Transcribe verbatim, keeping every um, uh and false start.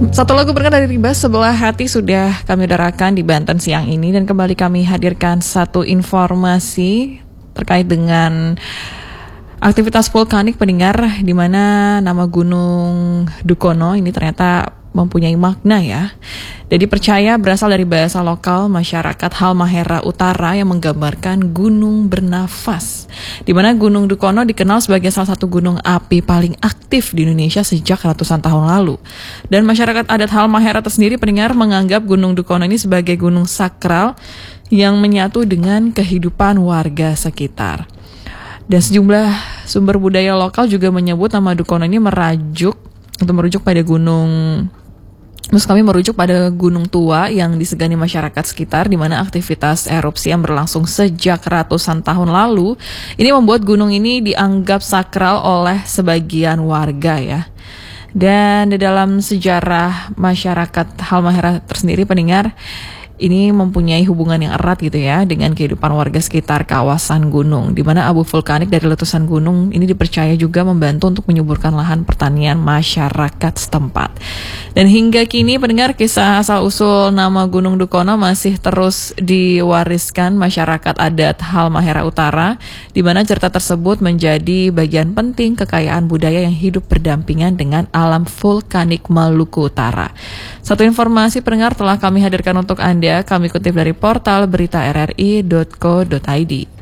Satu lagu berkata dari Ribas, Sebelah Hati sudah kami udarakan di Banten siang ini. Dan kembali kami hadirkan satu informasi terkait dengan aktivitas vulkanik pendengar, di mana nama Gunung Dukono ini ternyata mempunyai makna ya. Jadi percaya berasal dari bahasa lokal masyarakat Halmahera Utara yang menggambarkan gunung bernafas. Di mana Gunung Dukono dikenal sebagai salah satu gunung api paling aktif di Indonesia sejak ratusan tahun lalu. Dan masyarakat adat Halmahera tersendiri pendengar menganggap Gunung Dukono ini sebagai gunung sakral yang menyatu dengan kehidupan warga sekitar. Dan sejumlah sumber budaya lokal juga menyebut nama Dukono ini merajuk atau merujuk pada gunung Maksud kami merujuk pada gunung tua yang disegani masyarakat sekitar, di mana aktivitas erupsi yang berlangsung sejak ratusan tahun lalu ini membuat gunung ini dianggap sakral oleh sebagian warga ya. Dan di dalam sejarah masyarakat Halmahera tersendiri pendengar, ini mempunyai hubungan yang erat gitu ya dengan kehidupan warga sekitar kawasan gunung, di mana abu vulkanik dari letusan gunung ini dipercaya juga membantu untuk menyuburkan lahan pertanian masyarakat setempat. Dan hingga kini pendengar, kisah asal-usul nama Gunung Dukono masih terus diwariskan masyarakat adat Halmahera Utara, di mana cerita tersebut menjadi bagian penting kekayaan budaya yang hidup berdampingan dengan alam vulkanik Maluku Utara. Satu informasi pendengar telah kami hadirkan untuk Anda, kami kutip dari portal berita r r i dot co dot i d.